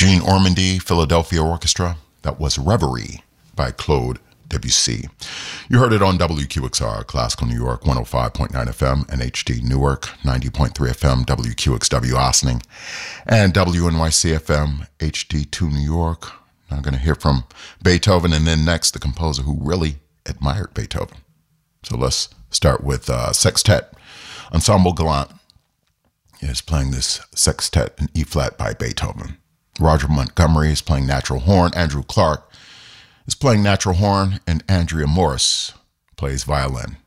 Jean Ormandy Philadelphia Orchestra. That was Reverie by Claude Debussy. You heard it on WQXR, Classical New York, 105.9 FM, and HD Newark, 90.3 FM, WQXW Ossining, and WNYC FM, HD2 New York. Now I'm going to hear from Beethoven, and then next, the composer who really admired Beethoven. So let's start with Sextet. Ensemble Gallant is playing this sextet in E-flat by Beethoven. Roger Montgomery is playing natural horn. Andrew Clark is playing natural horn, and Andrea Morris plays violin.